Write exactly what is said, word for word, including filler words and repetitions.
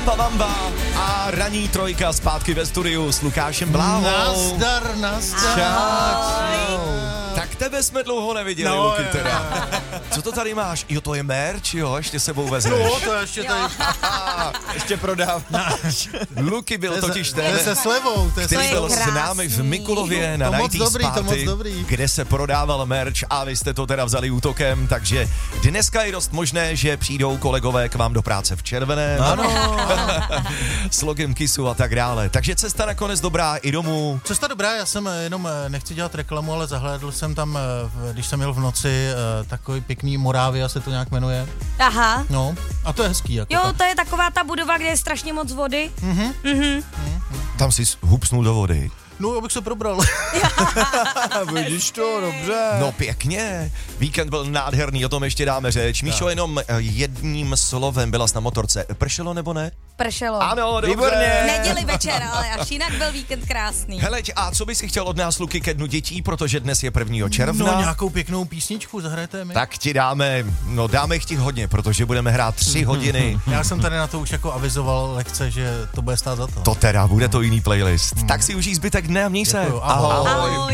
Bamba Bamba a ranní trojka zpátky ve studiu s Lukášem Bláhou. Nazdar, nazdar. Tak tebe jsme dlouho neviděli, No, Luky, je. teda. Co to tady máš? Jo, to je merch, jo, ještě sebou vezmeš. No, to ještě tady ještě prodáváš. Luky byl totiž to je ten, se slevou. To je který se byl slevou. s námi v Mikulově na To moc nineties dobrý, to moc party, dobrý. kde se prodával merch a vy jste to teda vzali útokem, takže dneska je dost možné, že přijdou kolegové k vám do práce v červeném. Ano. S logem Kissu a tak dále. Takže cesta nakonec dobrá i domů. Cesta dobrá, já jsem jenom, nechci dělat reklamu, ale zahlédl jsem tam, když jsem jel v noci, takový pěkný Morávia se to nějak jmenuje. Aha. No, a to je hezký. Jako Jo, tak. to je taková ta budova, kde je strašně moc vody. Mhm. Mhm. Tam jsi hupsnul do vody. No, abych se probral. Vidíš to, dobře. No pěkně. Víkend byl nádherný, o tom ještě dáme řeč. Míšo, jenom jedním slovem, byla jsi na motorce. Pršelo nebo ne? Pršelo. Ano, Výborně. Neděli večer, ale až jinak byl víkend krásný. Heleď, a co bys si chtěl od nás, Luky, ke dnu dětí, protože dnes je prvního června. No, nějakou pěknou písničku zahrajete mi. Tak ti dáme, no dáme jich ti hodně, protože budeme hrát tři hodiny. Já jsem tady na to už jako avizoval lehce, že to bude stát za to. To teda, bude to jiný playlist. Tak si užij zbytek dne a měj se. Děkuju, ahoj. Ahoj.